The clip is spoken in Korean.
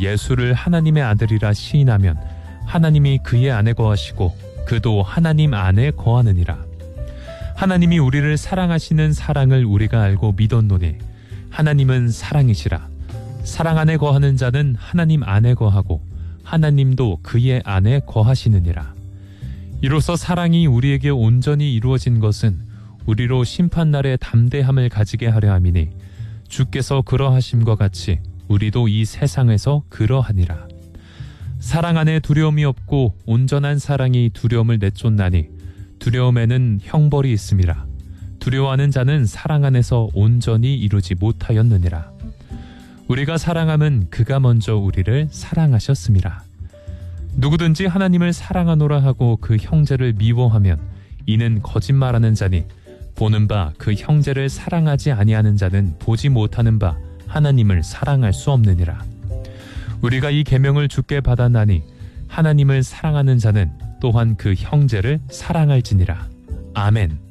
예수를 하나님의 아들이라 시인하면 하나님이 그의 안에 거하시고 그도 하나님 안에 거하느니라. 하나님이 우리를 사랑하시는 사랑을 우리가 알고 믿었노니 하나님은 사랑이시라. 사랑 안에 거하는 자는 하나님 안에 거하고 하나님도 그의 안에 거하시느니라. 이로써 사랑이 우리에게 온전히 이루어진 것은 우리로 심판날에 담대함을 가지게 하려 함이니 주께서 그러하심과 같이 우리도 이 세상에서 그러하니라. 사랑 안에 두려움이 없고 온전한 사랑이 두려움을 내쫓나니 두려움에는 형벌이 있음이라. 두려워하는 자는 사랑 안에서 온전히 이루지 못하였느니라. 우리가 사랑함은 그가 먼저 우리를 사랑하셨음이라. 누구든지 하나님을 사랑하노라 하고 그 형제를 미워하면 이는 거짓말하는 자니 보는 바 그 형제를 사랑하지 아니하는 자는 보지 못하는 바 하나님을 사랑할 수 없느니라. 우리가 이 계명을 주께 받았나니 하나님을 사랑하는 자는 또한 그 형제를 사랑할지니라. 아멘.